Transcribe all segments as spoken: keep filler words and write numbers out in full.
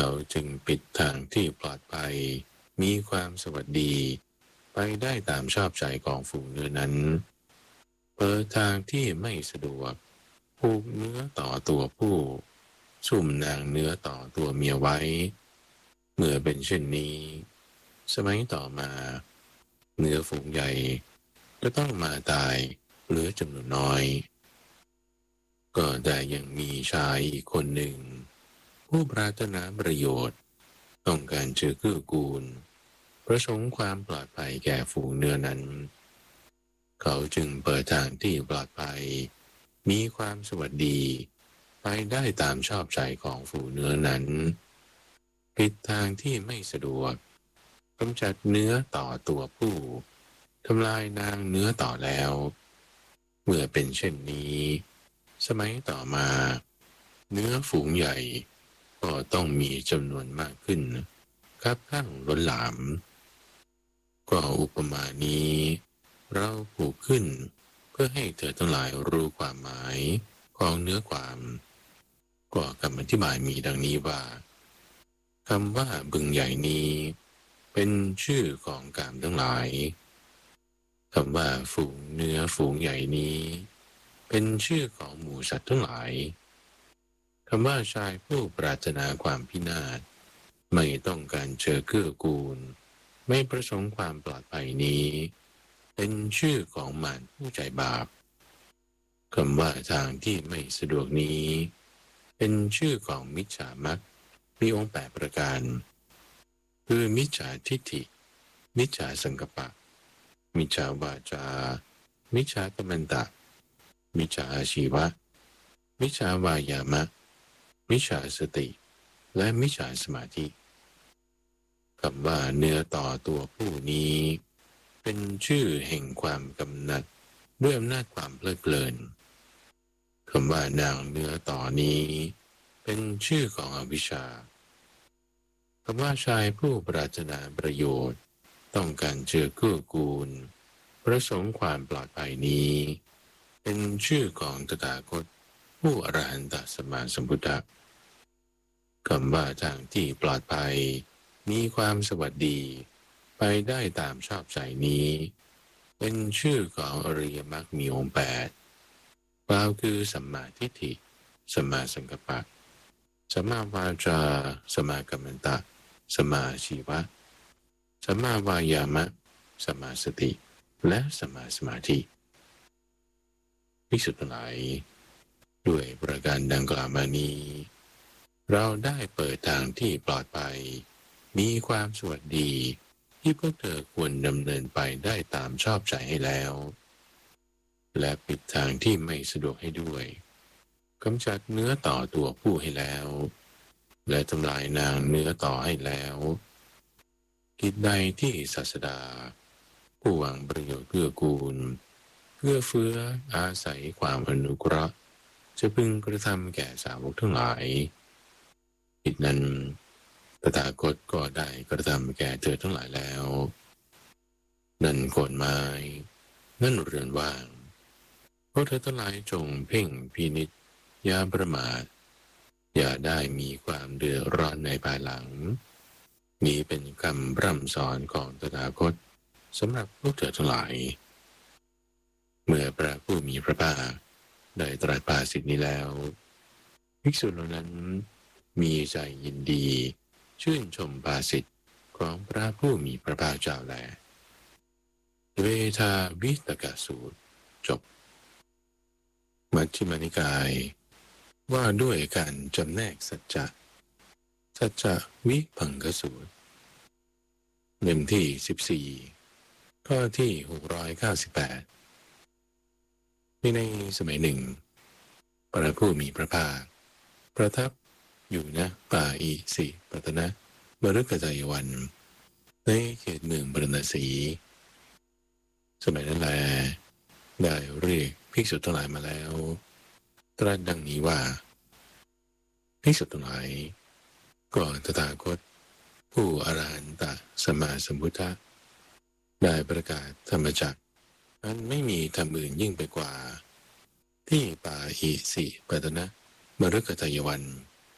จึงปิดทางที่ปลอดภัยมีความสวัสดีไปได้ตามชอบใจของฝูงเนื้อนั้นเปิดทางที่ไม่สะดวกผูกเนื้อต่อตัวผู้สุ่มนางเนื้อต่อตัวเมียไว้เมื่อเป็นเช่นนี้สมัยต่อมาเนื้อฝูงใหญ่ก็ต้องมาตายเหลือจำนวนน้อยก็แต่ยังมีชายอีกคนหนึ่งผู้ปรารถนาประโยชน์ต้องการเจอเกื้อกูลประสงค์ความปลอดภัยแก่ฝูงเนื้อนั้นเขาจึงเปิดทางที่ปลอดภัยมีความสวัสดีไปได้ตามชอบใจของฝูงเนื้อนั้นปิดทางที่ไม่สะดวกกำจัดเนื้อต่อตัวผู้ทำลายนางเนื้อต่อแล้วเมื่อเป็นเช่นนี้สมัยต่อมาเนื้อฝูงใหญ่ก็ต้องมีจำนวนมากขึ้นครับข้างล้นหลามก็อุปมานี้เราผูกขึ้นเพื่อให้เธอทั้งหลายรู้ความหมายของเนื้อความก็คำอธิบายมีดังนี้ว่าคำว่าบึงใหญ่นี้เป็นชื่อของกามทั้งหลายคำว่าฝูงเนื้อฝูงใหญ่นี้เป็นชื่อของหมู่สัตว์ทั้งหลายคำว่าชายผู้ปรารถนาความพินาศไม่ต้องการเจอเกื้อกูลไม่ประสงค์ความปลอดภัยนี้เป็นชื่อของมารผู้ใจบาปคำว่าทางที่ไม่สะดวกนี้เป็นชื่อของมิจฉามัคมีองค์แปดประการคือมิจฉาทิฏฐิมิจฉาสังกัปปะมิจฉาวาจามิจฉากัมมันตะมิจฉาอาชีวะมิจฉาวายามะมิจฉาสติและมิจฉาสมาธิคำว่าเนื้อต่อตัวผู้นี้เป็นชื่อแห่งความกำหนัดด้วยอำนาจความเพลิดเพลินคำว่านางเนื้อต่อนี้เป็นชื่อของอวิชชาคำว่าชายผู้ปรารถนาประโยชน์ต้องการเจอเกื้อกูลประสงค์ความปลอดภัยนี้เป็นชื่อของตถาคตผู้อรหันตสัมมาสัมพุทธะคำว่าทางที่ปลอดภัยมีความสวัสดีไปได้ตามชอบใจนี้เป็นชื่อของอริยมรรคมีองค์แปดกล่าวคือสัมมาทิฏฐิสัมมาสังกัปปะสัมมาวาจาสัมมากัมมันตะสัมมาอาชีวะสัมมาวายามะสัมมาสติและสัมมาสมาธิภิกษุทั้งหลายด้วยประการดังกล่าวมานี้เราได้เปิดทางที่ปลอดภัยมีความสวัสดีที่พวกเธอควรดำเนินไปได้ตามชอบใจให้แล้วและปิดทางที่ไม่สะดวกให้ด้วยกำจัดเนื้อต่อตัวผู้ให้แล้วและทำลายนางเนื้อต่อให้แล้วกิจใดที่ศาสดาผู้หวังประโยชน์เพื่อกูลเพื่อเฟื้ออาศัยความอนุเคราะห์จะพึงกระทำแก่สาวกทั้งหลายกิจนั้นตถาคตก็ได้กระทำแก่เธอทั้งหลายแล้วนั่นโคนไม้นั่นเรือนว่างเพราะเธอทั้งหลายจงเพ่งพินิจอย่าประมาทอย่าได้มีความเดือดร้อนในภายหลังนี้เป็นคำพร่ำสอนของตถาคตสำหรับพวกเธอทั้งหลายเมื่อพระผู้มีพระภาคได้ตรัสภาษิตนี้แล้วภิกษุเหล่านั้นมีใจยินดีชื่นชมภาษิตของพระผู้มีพระภาคเจ้าแลเวทาวิตกสูตรจบมัชฌิมานิกายว่าด้วยการจำแนกสัจจะสัจจะวิภังคสูตรเล่มที่สิบสี่ข้อที่หกร้อยเก้าสิบแปดในสมัยหนึ่งพระผู้มีพระภาคประทับอยู่ณป่าอิสิปตนะมฤคทายวันในเขตเมืองปรณสีสมัยนั้นแลได้เรียกภิกษุทั้งหลายมาแล้วตรัสดังนี้ว่าภิกษุทั้งหลายก่อนตถาคตผู้อรหันตสัมมาสัมพุทธะได้ประกาศธรรมจักรอันไม่มีธรรมอื่นยิ่งไปกว่าที่ป่าอิสิปตนะมฤคทายวัน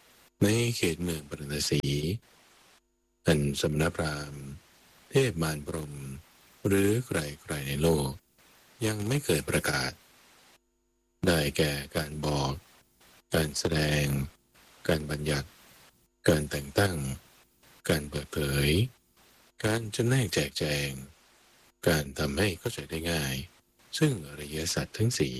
ในเขตเมืองปรณสีอันสมณพราหมณ์เทพมารพรหมหรือใครๆในโลกยังไม่เคยประกาศได้แก่การบอกการแสดงการบัญญัติการแต่งตั้งการเปิดเผยการจำแนกแจกแจงการทำให้เข้าใจได้ง่ายซึ่งอริยสัจทั้งสี่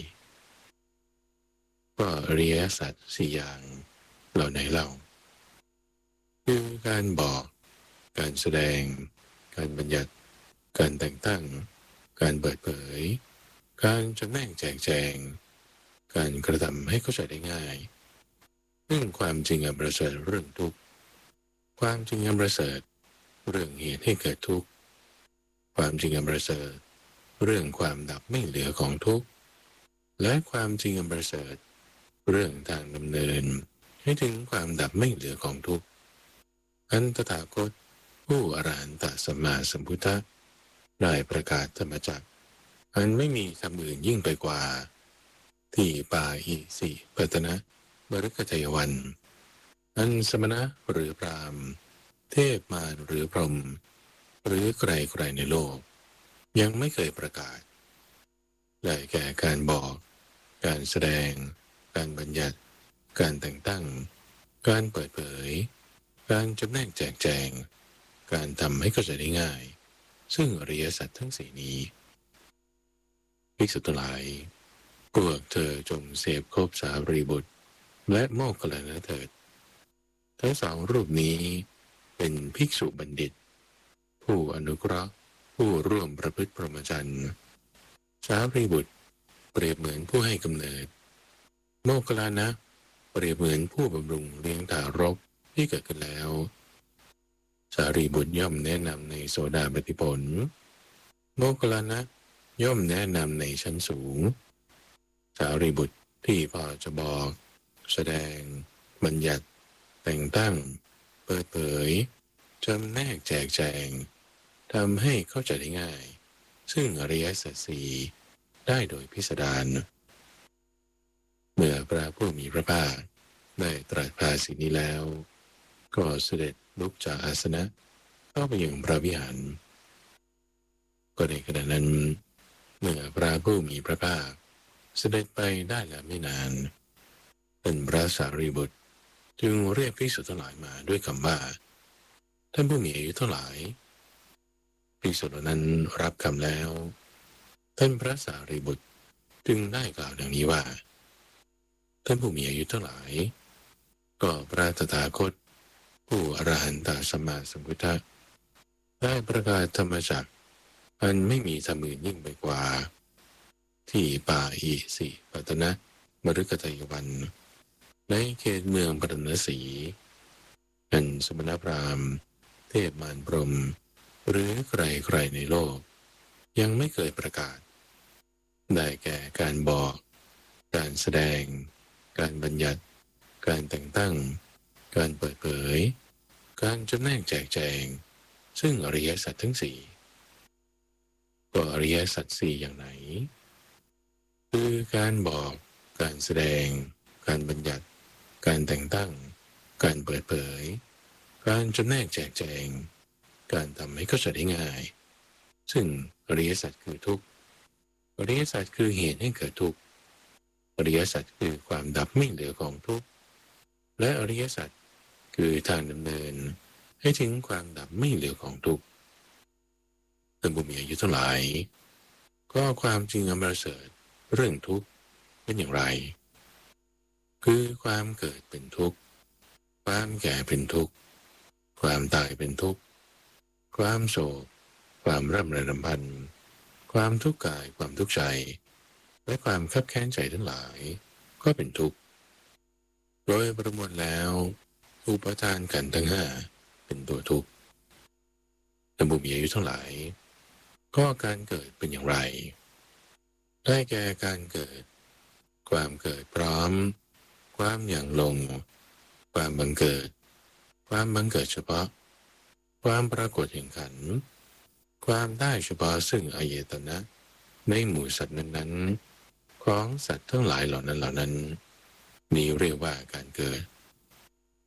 ก็อริยสัจสี่อย่างเหล่าไหนเล่าคือการบอกการแสดงการบัญญัติการแต่งตั้งการเปิดเผยการจำแนกแจกแจงการกระทำให้เข้าใจได้ง่ายซึ่งความจริงอันประเสริฐเรื่องทุกข์ความจริงอันประเสริฐเรื่องเหตุให้เกิดทุกข์ความจริงอันประเสริฐเรื่องความดับไม่เหลือของทุกข์และความจริงอันประเสริฐเรื่องทางดำเนินให้ถึงความดับไม่เหลือของทุกข์อันตถาคตผู้อรหันตสัมมาสัมพุทธะได้ประกาศธรรมจักรอันไม่มีคำอื่นยิ่งไปกว่าที่ปาหิสิปัตนะบฤกทยวันอันสมณะหรือพราหมณ์เทพมารหรือพรหมหรือใครๆในโลกยังไม่เคยประกาศได้แก่การบอกการแสดงการบัญญัติการแต่งตั้งการเปิดเผยการจำแนกแจกแจงการทำให้เข้าใจได้ง่ายซึ่งอริยสัจทั้งสี่นี้ภิกษุทั้งหลายพวกเธอจงเสพคบสารีบุตรและโมคคัลลานะเถิดทั้งสองรูปนี้เป็นภิกษุบัณฑิตผู้อนุเคราะห์ผู้ร่วมประพฤติพรหมจรรย์สารีบุตรเปรียบเหมือนผู้ให้กำเนิดโมคคัลลานะเปรียบเหมือนผู้บำรุงเลี้ยงทารกที่เกิดขึ้นแล้วสารีบุตรย่อมแนะนำในโสดาปัตติผลโมคคัลลานะย่อมแนะนำในชั้นสูงสารีบุตรที่พอจะบอกแสดงบัญญัติแต่งตั้งเปิดเผยจำแนกแจกแจงทำให้เข้าใจได้ง่ายซึ่งอริยสัจสี่ได้โดยพิสดารเมื่อพระผู้มีพระภาคได้ตรัสภาสินี้แล้วก็เสด็จลุกจากอาสนะเข้าไปยังพระวิหารก็ในขณะนั้นเมื่อพระผู้มีพระภาคเสด็จไปได้แล้วไม่นานเป็นพระสารีบุตรจึงเรียกภิกษุทั้งหลายมาด้วยคำว่าท่านผู้มีอายุเท่าไหร่ภิกษุเหล่านั้นรับคำแล้วท่านพระสารีบุตรจึงได้กล่าวดังนี้ว่าท่านผู้มีอายุเท่าไหร่ก็พระตถาคตผู้อรหันตสัมมาสัมพุทธะได้ประกาศธรรมจักรอันไม่มีธรรมอื่นยิ่งไปกว่าที่ป่าอิสิปัตนะมฤคทายวันในเขตเมืองปรณสีอันสมณพราหมณ์เทพมารพรหมหรือใครๆในโลกยังไม่เคยประกาศได้แก่การบอกการแสดงการบัญญัติการแต่งตั้งการเปิดเผยการจำแนกแจกแจงซึ่งอริยสัจทั้งสี่ก็อริยสัจสี่อย่างไหนคือการบอกการแสดงการบัญญัติการแต่งตั้งการเปิดเผยการจำแนกแจกแจงการทำให้เข้าใจได้ง่ายซึ่งอริยสัจคือทุกข์อริยสัจคือเหตุให้เกิดทุกข์อริยสัจคือความดับไม่เหลือของทุกข์และอริยสัจคือทางดำเนินให้ถึงความดับไม่เหลือของทุกข์ท่านผู้มีอายุทั้งหลายก็ความจริงอันประเสริฐเรื่องทุกข์เป็นอย่างไรคือความเกิดเป็นทุกข์ความแก่เป็นทุกข์ความตายเป็นทุกข์ความโศกความร่ำไรรำพันความทุกข์กายความทุกข์ใจและความคับแค้นใจทั้งหลายก็เป็นทุกข์โดยประมวลแล้วอุปทานกันทั้งห้าเป็นตัวทุกข์ท่านผู้มีอายุทั้งหลายก็การเกิดเป็นอย่างไรได้แก่การเกิดความเกิดพร้อมความอย่างลงความบังเกิดความบังเกิดเฉพาะความปรากฏแห่งขันธ์ความได้เฉพาะซึ่งอายตนะในหมู่สัตว์นั้นๆของสัตว์ทั้งหลายเหล่านั้นเหล่านั้นนี้เรียกว่าการเกิด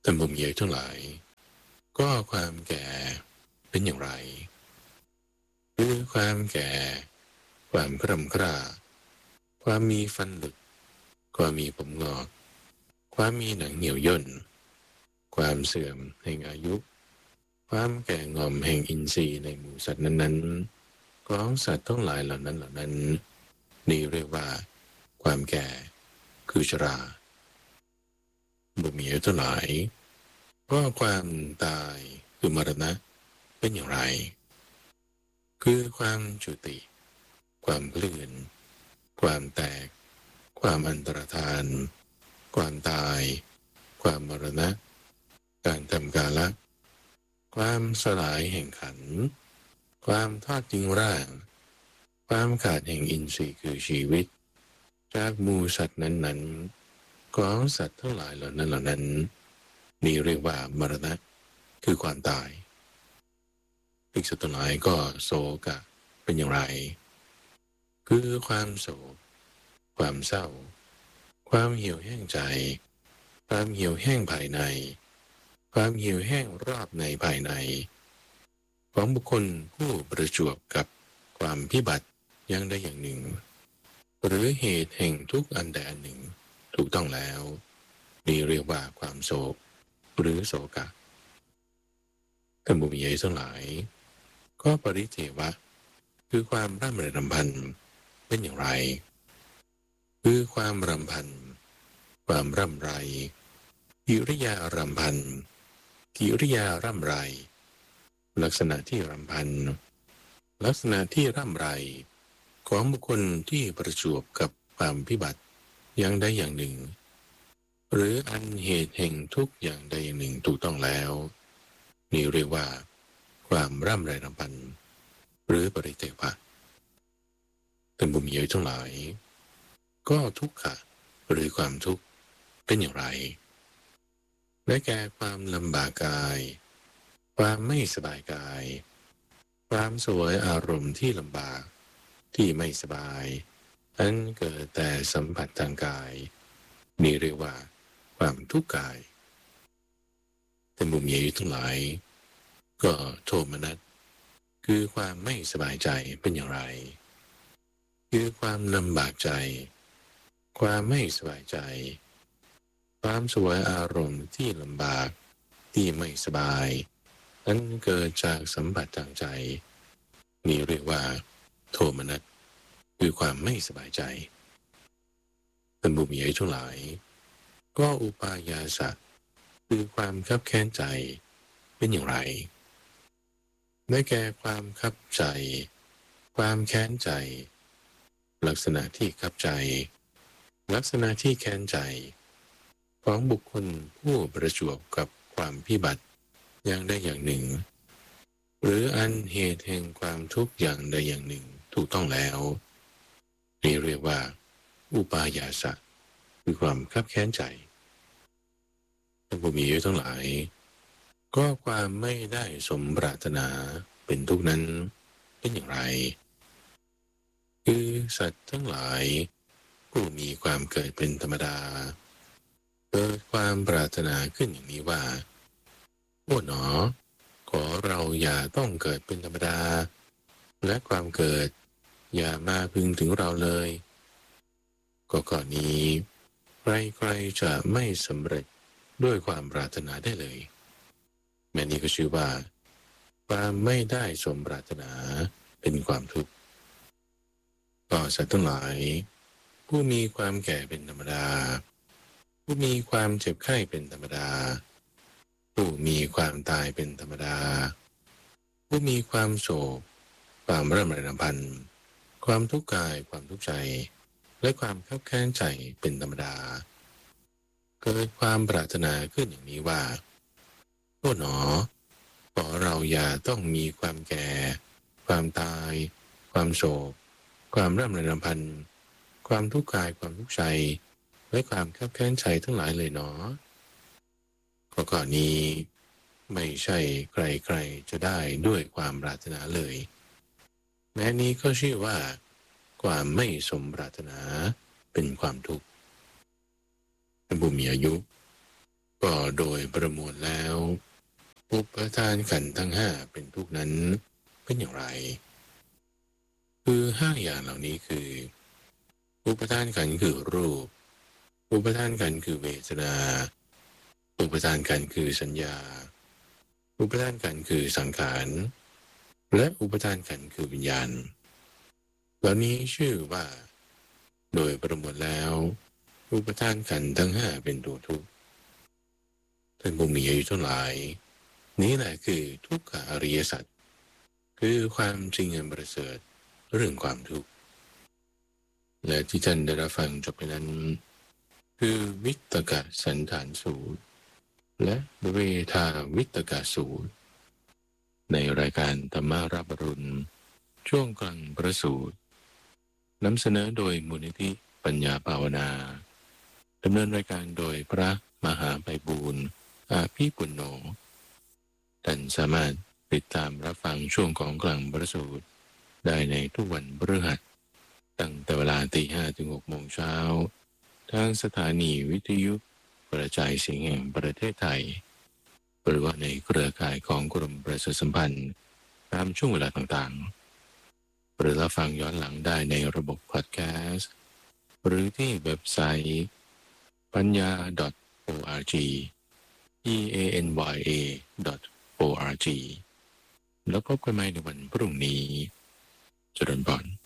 ท่านผู้มีอายุทั้งหลายก็ความแก่เป็นอย่างไรคือความแก่ความคร่ำคร่าความมีฟันหลุดความมีผมงอกความมีหนังเหี่ยวย่นความเสื่อมแห่งอายุความแก่งอมแห่งอินทรีย์ในหมู่สัตว์นั้นๆของสัตว์ทั้งหลายเหล่านั้นเหล่านั้นนี่เรียกว่าความแก่คือชราบุมีอายุทั้งหลายก็ความตายคือมรณะเป็นอย่างไรคือความจุติความเคลื่อนความแตกความอันตรธานความตายความมรณะการทำกาละความสลายแห่งขันธ์ความทอดทิ้งร่างความขาดแห่งอินทรีย์คือชีวิตจากหมู่สัตว์นั้นๆของสัตว์ทั้งหลายเหล่านั้นเหล่านั้นนี่เรียกว่ามรณะคือความตายภิกษุทั้งหลายก็โศกะเป็นอย่างไรคือความโศกความเศร้าความเหี่ยวแห้งใจความเหี่ยวแห้งภายในความเหี่ยวแห้งรอบในภายในของบุคคลผู้ประจวบกับความพิบัติอย่างใดอย่างหนึ่งหรือเหตุแห่งทุกข์อันใดอันหนึ่งถูกต้องแล้วนี่เรียกว่าความโศกหรือโศกะท่านผู้มีอายุทั้งหลายก็ปริเทวะคือความร่ำไรรำพันเป็นอย่างไรคือความรำพันความร่ำไรกิริยารำพันกิริยาร่ำไรลักษณะที่รำพันลักษณะที่ร่ำไรของบุคคลที่ประจวบกับความพิบัติอย่างใดอย่างหนึ่งหรืออันเหตุแห่งทุกอย่างใดอย่างหนึ่งถูกต้องแล้วนี่เรียกว่าความร่ำไรรำพันหรือปริเทวะท่านผู้มีอายุทั้งหลายก็ทุกขะหรือความทุกข์เป็นอย่างไรได้แก่ความลำบากกายความไม่สบายกายความสวยอารมณ์ที่ลำบากที่ไม่สบายอันเกิดแต่สัมผัสทางกายนี่เรียกว่าความทุกข์กายท่านผู้มีอายุทั้งหลายก็โทมนัสคือความไม่สบายใจเป็นอย่างไรคือความลำบากใจความไม่สบายใจความสวยอารมณ์ที่ลำบากที่ไม่สบายนั้นเกิดจากสัมผัสทางใจนี่เรียกว่าโทมนัสคือความไม่สบายใจท่านผู้มีอายุทั้งหลายก็อุปายาสะคือความคับแค้นใจเป็นอย่างไรได้แก่ความคับใจความแค้นใจลักษณะที่คับใจลักษณะที่แค้นใจของบุคคลผู้ประจวบกับความพิบัติอย่างใดอย่างหนึ่งหรืออันเหตุแห่งความทุกข์อย่างใดอย่างหนึ่งถูกต้องแล้วนี่เรียกว่าอุปายาสะคือความคับแค้นใจท่านผู้มีอายุทั้งหลายก็ความไม่ได้สมปรารถนาเป็นทุกข์นั้นเป็นอย่างไรคือสัตว์ทั้งหลายผู้มีความเกิดเป็นธรรมดาเกิดความปรารถนาขึ้นอย่างนี้ว่าโอ้หนอขอเราอย่าต้องเกิดเป็นธรรมดาและความเกิดอย่ามาพึงถึงเราเลยก็ก่อนนี้ใครๆจะไม่สำเร็จด้วยความปรารถนาได้เลยแม้นี้ก็ชื่อว่าความไม่ได้สมปรารถนาเป็นความทุกข์ก็สัตว์ทั้งหลายผู้มีความแก่เป็นธรรมดาผู้มีความเจ็บไข้เป็นธรรมดาผู้มีความตายเป็นธรรมดาผู้มีความโศกความร่ำไรรำพันความทุกข์กายความทุกข์ใจและความคับแค้นใจเป็นธรรมดาเกิดความปรารถนาขึ้นอย่างนี้ว่าโอ้หนอขอเราอย่าต้องมีความแก่ความตายความโศกความร่ำไรรำพันความทุกข์กายความทุกข์ใจและความคับแค้นใจทั้งหลายเลยเนาะก็ก่อนนี้ไม่ใช่ใครๆจะได้ด้วยความปรารถนาเลยแม้นี้ก็ชื่อว่าความไม่สมปรารถนาเป็นความทุกข์ท่านผู้มีอายุก็โดยประมวลแล้วอุปทานขันธ์ทั้งห้าเป็นทุกข์นั้นเป็นอย่างไรคือห้าอย่างเหล่านี้คืออุปทานขันธ์คือรูปอุปทานขันธ์คือเวทนาอุปทานขันธ์คือสัญญาอุปทานขันธ์คือสังขารและอุปทานขันธ์คือวิญญาณเหล่านี้ชื่อว่าโดยประมวลแล้วอุปทานขันธ์ทั้งห้าเป็นตัวทุกข์ท่านผู้มีอายุทั้งหลายนี้แหละคือทุกขอริยสัจคือความจริงอันประเสริฐเรื่องความทุกข์และที่ท่านได้รับฟังจบไปนั้นคือวิตกสันฐานสูตรและเวทาวิตกสูตรในรายการธรรมารับอรุณช่วงกลางประสูตรนำเสนอโดยมูลนิธิปัญญาภาวนาดำเนินรายการโดยพระมหาไพบูลย์อาภิปุณโญท่านสามารถติดตามรับฟังช่วงของกลางประสูตรได้ในทุกวันพฤหัสตั้งแต่เวลาตีห้ถึงหกโมงเช้าทางสถานีวิทยุกระจายเสียงแห่งประเทศไทยหรือว่าในเครือข่ายของกรมประชาสัมพันธ์ตามช่วงเวลาต่างๆหรือรับฟังย้อนหลังได้ในระบบพอดแคสต์หรือที่เว็บไซต์ปัญญา .org e a n y a .org แล้วพบกันใหม่ในวันพรุ่งนี้เจริญพร